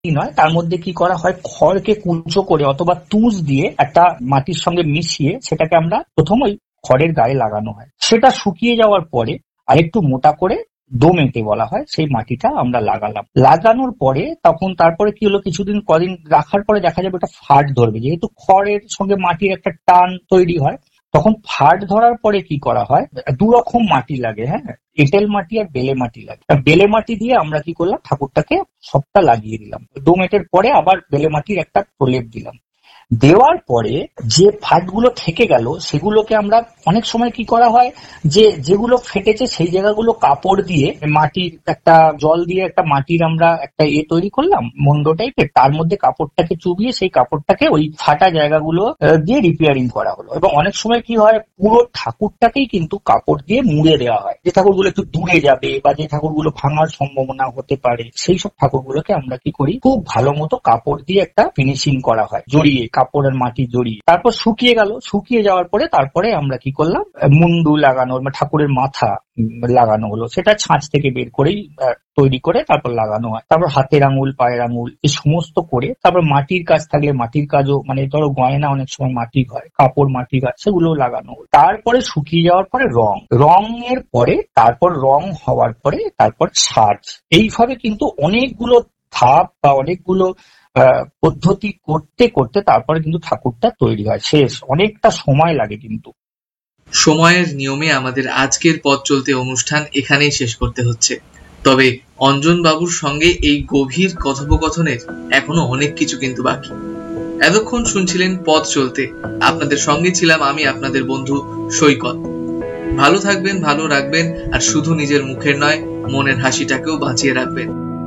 নয়, তার মধ্যে কি করা হয়, খড়কে কুচো করে অথবা তুষ দিয়ে একটা মাটির সঙ্গে মিশিয়ে সেটাকে আমরা প্রথম ওই খড়ের গায়ে লাগানো হয়। সেটা শুকিয়ে যাওয়ার পরে আরেকটু মোটা করে দোমেটে বলা হয়, সেই মাটিটা আমরা লাগালাম। লাগানোর পরে তখন তারপরে কি হলো, কিছুদিন কদিন রাখার পরে দেখা যাবে ওটা ফাট ধরবে, যেহেতু খড়ের সঙ্গে মাটির একটা টান তৈরি হয়। তখন ফাট ধরার পরে কি করা হয়, দু রকম মাটি লাগে, হ্যাঁ, এঁটেল মাটি আর বেলে মাটি লাগে। বেলে মাটি দিয়ে আমরা কি করলাম, ঠাকুরটাকে সবটা লাগিয়ে দিলাম। দোমেটের পরে আবার বেলে মাটির একটা প্রলেপ দিলাম। দেওয়ার পরে যে ফাটগুলো থেকে গেল সেগুলোকে আমরা অনেক সময় কি করা হয়, যে যেগুলো ফেটেছে সেই জায়গাগুলো কাপড় দিয়ে, মাটির একটা জল দিয়ে একটা মাটির আমরা একটা তৈরি করলাম মন্ড টাইপের, তার মধ্যে কাপড়টাকে চুবিয়ে সেই কাপড়টাকে ওই ফাটা জায়গাগুলো দিয়ে রিপেয়ারিং করা হলো। এবং অনেক সময় কি হয়, পুরো ঠাকুরটাকেই কিন্তু কাপড় দিয়ে মুড়ে দেওয়া হয়। যে ঠাকুরগুলো একটু দূরে যাবে বা যে ঠাকুরগুলো ভাঙার সম্ভাবনা হতে পারে, সেই সব ঠাকুরগুলোকে আমরা কি করি, খুব ভালো মতো কাপড় দিয়ে একটা ফিনিশিং করা হয়, জড়িয়ে, কাপড়ের মাটি জড়িয়ে। তারপর শুকিয়ে গেল, শুকিয়ে যাওয়ার পরে তারপরে আমরা কি করলাম, মুন্ডু লাগানো, ঠাকুরের মাথা লাগানো হলো। সেটা ছাঁচ থেকে বের করেই তৈরি করে তারপর লাগানো হয়। তারপর হাতের আঙুল, পায়ের আঙুল, এই সমস্ত করে তারপর মাটির কাজ থাকলে মাটির কাজও, মানে ধরো গয়না অনেক সময় মাটির হয়, কাপড় মাটির কাজ, সেগুলো লাগানো হলো। তারপরে শুকিয়ে যাওয়ার পরে রঙের পরে তারপর রং হওয়ার পরে তারপর সাজ। এইভাবে কিন্তু অনেকগুলো ধাপ বা অনেকগুলো পদ্ধতি করতে করতে তারপরে কিন্তু ঠাকুরটা তৈরি হয়। শেষ অনেকটা সময় লাগে কিন্তু। সময়ের নিয়মে আমাদের আজকের পথ চলতে অনুষ্ঠান এখানেই শেষ করতে হচ্ছে। তবে অঞ্জন বাবুর সঙ্গে এই গভীর কথোপকথনের এখনো অনেক কিছু কিন্তু বাকি। এতক্ষণ শুনছিলেন পথ চলতে, আপনাদের সঙ্গে ছিলাম আমি, আপনাদের বন্ধু সৈকত। ভালো থাকবেন, ভালো রাখবেন, আর শুধু নিজের মুখের নয়, মনের হাসিটাকেও বাঁচিয়ে রাখবেন।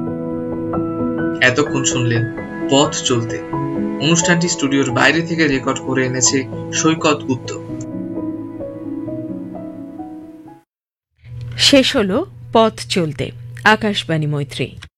এতক্ষণ শুনলেন পথ চলতে। অনুষ্ঠানটি স্টুডিওর বাইরে থেকে রেকর্ড করে এনেছে সৈকত গুপ্ত। শেষ হলো পথ চলতে। আকাশবাণী মৈত্রী।